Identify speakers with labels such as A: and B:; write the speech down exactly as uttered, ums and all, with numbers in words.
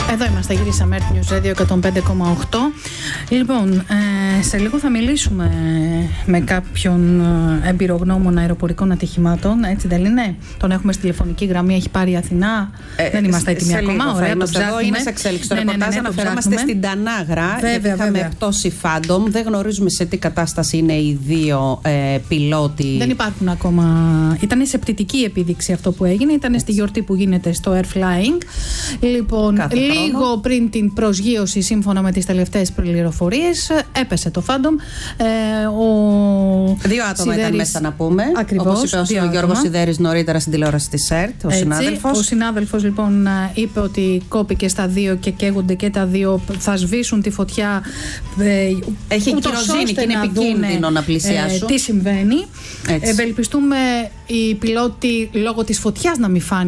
A: Εδώ είμαστε, γυρίσαμε Earth News Radio εκατόν πέντε κόμμα οκτώ. Λοιπόν, ε, σε λίγο θα μιλήσουμε με κάποιον εμπειρογνώμονα αεροπορικών ατυχημάτων. Έτσι δεν είναι? Τον έχουμε στη τηλεφωνική γραμμή, έχει πάρει η Αθηνά. Ε, δεν είμαστε έτοιμοι ακόμα.
B: Λίγο,
A: ωραία,
B: το ψάχνουμε. Είναι σε εξέλιξη. Το ναι, ρεπορτάζ ναι, ναι, ναι, αναφερόμαστε στην Τανάγρα.
A: Βέβαια,
B: γιατί είχαμε
A: βέβαια.
B: πτώση Phantom. Δεν γνωρίζουμε σε τι κατάσταση είναι οι δύο ε, πιλότοι.
A: Δεν υπάρχουν ακόμα. Ήταν σε πτυτική επίδειξη αυτό που έγινε. Ήταν στη γιορτή που γίνεται στο Air Flying. Λοιπόν,
B: Κάθε
A: λίγο
B: χρόνο.
A: πριν την προσγείωση, σύμφωνα με τις τελευταίες πληροφορίες, έπεσε το Phantom. Ε, ο
B: Δύο άτομα
A: Σιδέρης,
B: ήταν μέσα, να πούμε.
A: Ακριβώς,
B: όπως είπε ο Γιώργος Σιδέρης νωρίτερα στην τηλεόραση της ΕΡΤ, ο συνάδελφος.
A: Ο συνάδελφος λοιπόν είπε ότι κόπηκε στα δύο και καίγονται και τα δύο. Θα σβήσουν τη φωτιά. Ε,
B: Έχει κυροζήνη και είναι επικίνδυνο να πλησιάσουν.
A: Ε, τι συμβαίνει.
B: Έτσι.
A: Ευελπιστούμε οι πιλότοι λόγω της φωτιάς να μην φάνει